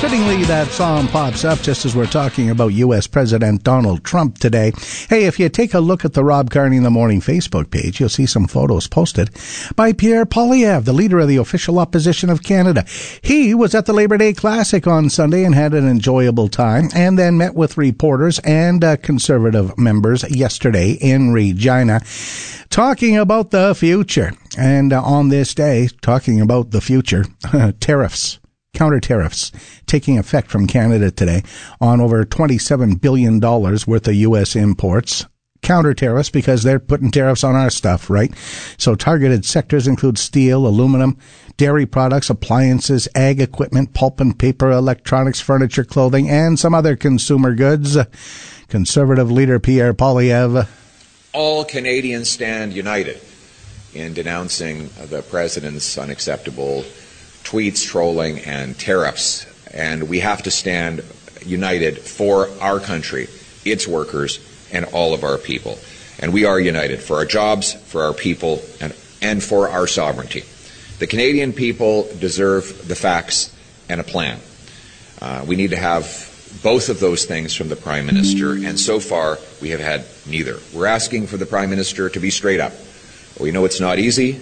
Fittingly, that song pops up just as we're talking about U.S. President Donald Trump today. Hey, if you take a look at the Rob Carney in the Morning Facebook page, you'll see some photos posted by Pierre Poilievre, the leader of the official opposition of Canada. He was at the Labor Day Classic on Sunday and had an enjoyable time, and then met with reporters and Conservative members yesterday in Regina, talking about the future. And on this day, talking about the future, tariffs. Counter tariffs taking effect from Canada today on over $27 billion worth of U.S. imports. Counter tariffs because they're putting tariffs on our stuff, right? So targeted sectors include steel, aluminum, dairy products, appliances, ag equipment, pulp and paper, electronics, furniture, clothing, and some other consumer goods. Conservative leader Pierre Poilievre. All Canadians stand united in denouncing the president's unacceptable tweets, trolling, and tariffs. And we have to stand united for our country, its workers, and all of our people. And we are united for our jobs, for our people, and for our sovereignty. The Canadian people deserve the facts and a plan. We need to have both of those things from the Prime Minister, and so far we have had neither. We're asking for the Prime Minister to be straight up. We know it's not easy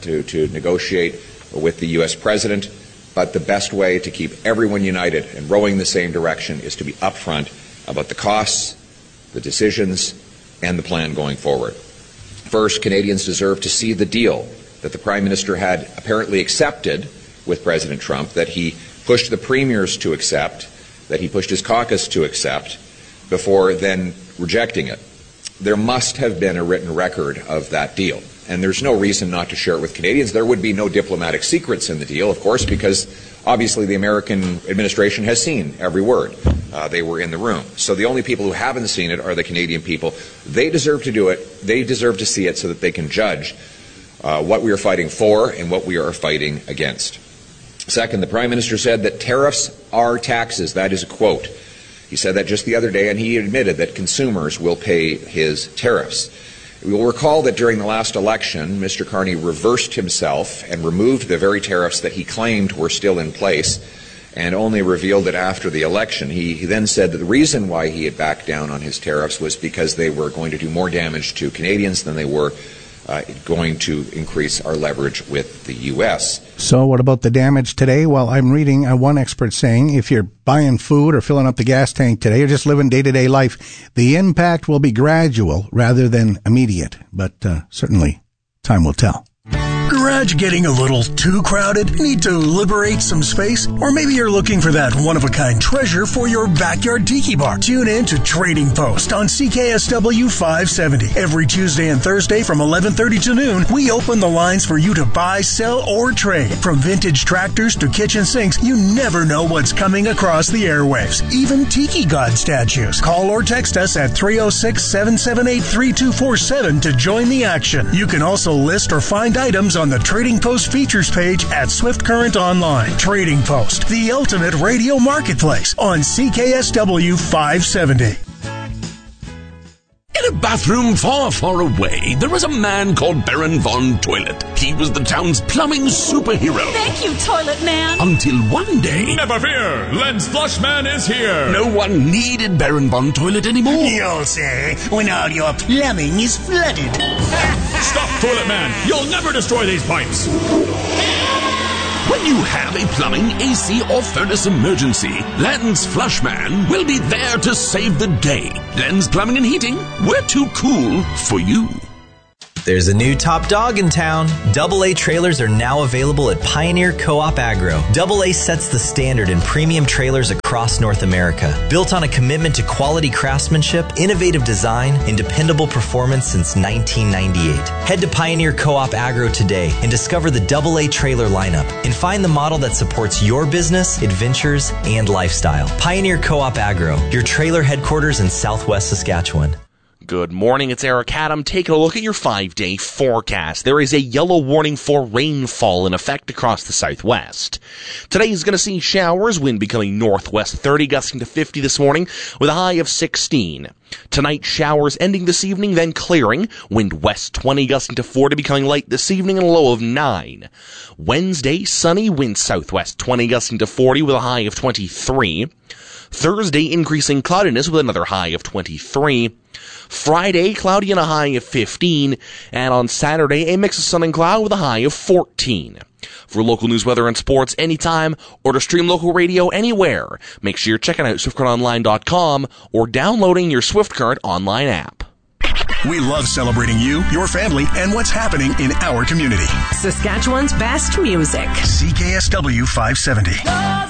to negotiate with the U.S. President, but the best way to keep everyone united and rowing in the same direction is to be upfront about the costs, the decisions, and the plan going forward. First, Canadians deserve to see the deal that the Prime Minister had apparently accepted with President Trump, that he pushed the premiers to accept, that he pushed his caucus to accept, before then rejecting it. There must have been a written record of that deal. And there's no reason not to share it with Canadians. There would be no diplomatic secrets in the deal, of course, because obviously the American administration has seen every word. They were in the room. So the only people who haven't seen it are the Canadian people. They deserve to do it. They deserve to see it so that they can judge what we are fighting for and what we are fighting against. Second, the Prime Minister said that tariffs are taxes. That is a quote. He said that just the other day, and he admitted that consumers will pay his tariffs. We will recall that during the last election, Mr. Carney reversed himself and removed the very tariffs that he claimed were still in place, and only revealed it after the election. He then said that the reason why he had backed down on his tariffs was because they were going to do more damage to Canadians than they were going to increase our leverage with the U.S. So what about the damage today? Well, I'm reading one expert saying if you're buying food or filling up the gas tank today or just living day-to-day life, the impact will be gradual rather than immediate. But certainly, time will tell. Garage getting a little too crowded? Need to liberate some space? Or maybe you're looking for that one-of-a-kind treasure for your backyard tiki bar. Tune in to Trading Post on CKSW 570. Every Tuesday and Thursday from 11:30 to noon, we open the lines for you to buy, sell, or trade. From vintage tractors to kitchen sinks, you never know what's coming across the airwaves. Even tiki god statues. Call or text us at 306-778-3247 to join the action. You can also list or find items on the Trading Post features page at Swift Current Online. Trading Post, the ultimate radio marketplace on CKSW 570. In a bathroom far, far away, there was a man called Baron Von Toilet. He was the town's plumbing superhero. Thank you, Toilet Man. Until one day... Never fear, Len's Flushman is here. No one needed Baron Von Toilet anymore. You'll say, when all your plumbing is flooded. Stop, Toilet Man. You'll never destroy these pipes. When you have a plumbing, AC, or furnace emergency, Len's Flushman will be there to save the day. Len's Plumbing and Heating, we're too cool for you. There's a new top dog in town. AA trailers are now available at Pioneer Co-op Agro. AA sets the standard in premium trailers across North America. Built on a commitment to quality craftsmanship, innovative design, and dependable performance since 1998. Head to Pioneer Co-op Agro today and discover the AA trailer lineup and find the model that supports your business, adventures, and lifestyle. Pioneer Co-op Agro, your trailer headquarters in Southwest Saskatchewan. Good morning, it's Eric Adam. Taking a look at your 5-day forecast. There is a yellow warning for rainfall in effect across the southwest. Today is going to see showers, wind becoming northwest 30, gusting to 50 this morning, with a high of 16. Tonight, showers ending this evening, then clearing. Wind west 20, gusting to 40, becoming light this evening, and a low of 9. Wednesday, sunny, wind southwest 20, gusting to 40, with a high of 23. Thursday, increasing cloudiness with another high of 23. Friday, cloudy and a high of 15. And on Saturday, a mix of sun and cloud with a high of 14. For local news, weather, and sports anytime, or to stream local radio anywhere, make sure you're checking out SwiftCurrentOnline.com or downloading your Swift Current online app. We love celebrating you, your family, and what's happening in our community. Saskatchewan's best music. CKSW 570.